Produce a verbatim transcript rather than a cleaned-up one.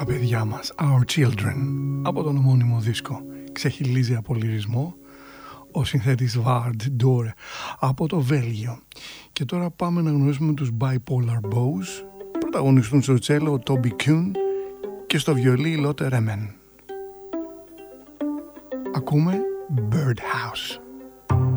παιδιά μας, Our Children, από τον ομώνυμο δίσκο. Ξεχυλίζει από λυρισμό ο συνθέτης Vard Dore από το Βέλγιο. Και τώρα πάμε να γνωρίσουμε τους Bipolar Bows. Πρωταγωνιστούν στο τσέλο ο Toby Kuhn και στο βιολί Lotte Remen. Ακούμε Birdhouse.